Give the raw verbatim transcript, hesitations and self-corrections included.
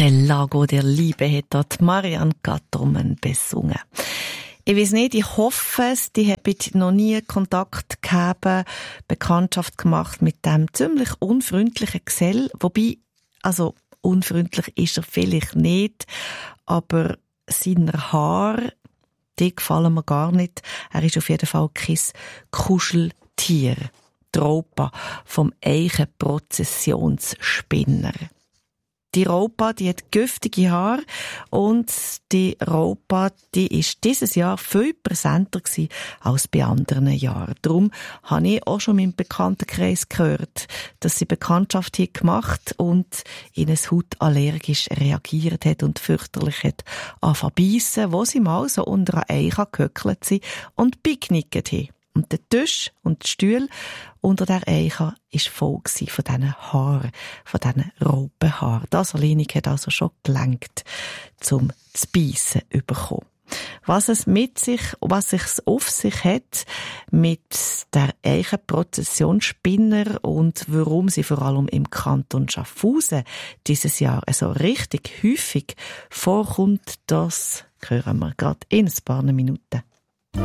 «Del Lago der Liebe» hat dort Marianne Gattermann besungen. Ich weiss nicht, ich hoffe es, die haben noch nie Kontakt gehabt, Bekanntschaft gemacht mit dem ziemlich unfreundlichen Gesell. Wobei, also unfreundlich ist er vielleicht nicht, aber seine Haare, die gefallen mir gar nicht. Er ist auf jeden Fall kein Kuscheltier. Die Raupe vom Eichenprozessionsspinner. Die Raupe, die hat giftige Haare und die Raupe, die ist dieses Jahr viel präsenter gewesen als bei anderen Jahren. Darum habe ich auch schon im Bekanntenkreis gehört, dass sie Bekanntschaft hier gemacht und in ein Haut allergisch reagiert hat und fürchterlich hat angefangen zu beissen, wo sie mal so unter einer Eiche gehöckelt sind und picknickt haben. Und der Tisch und die Stühle unter der Eiche war voll von diesen Haaren, von diesen Raupenhaaren. Das alleine hat also schon gelangt, zum zu beissen bekommen. Was es mit sich, was es auf sich hat mit der Eichenprozessionsspinner und warum sie vor allem im Kanton Schaffhausen dieses Jahr so richtig häufig vorkommt, das hören wir gerade in ein paar Minuten.